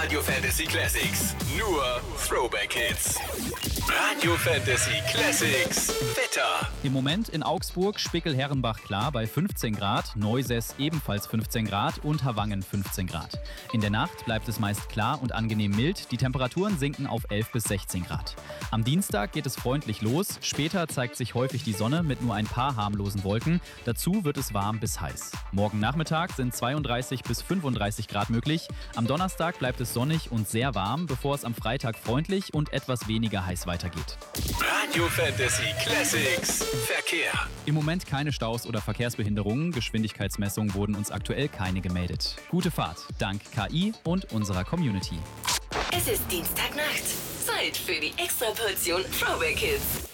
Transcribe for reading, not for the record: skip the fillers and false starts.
Radio Fantasy Classics. Nur Throwback Hits. Radio Fantasy Classics. Wetter. Im Moment in Augsburg Spickel-Herrenbach klar bei 15 Grad, Neusäß ebenfalls 15 Grad und Havangen 15 Grad. In der Nacht bleibt es meist klar und angenehm mild. Die Temperaturen sinken auf 11 bis 16 Grad. Am Dienstag geht es freundlich los. Später zeigt sich häufig die Sonne mit nur ein paar harmlosen Wolken. Dazu wird es warm bis heiß. Morgen Nachmittag sind 32 bis 35 Grad möglich. Am Donnerstag bleibt es sonnig und sehr warm, bevor es am Freitag freundlich und etwas weniger heiß weitergeht. Radio Fantasy Classics. Verkehr. Im Moment keine Staus oder Verkehrsbehinderungen. Geschwindigkeitsmessungen wurden uns aktuell keine gemeldet. Gute Fahrt, dank KI und unserer Community. Es ist Dienstagnacht. Zeit für die Extraportion Throwback Hits.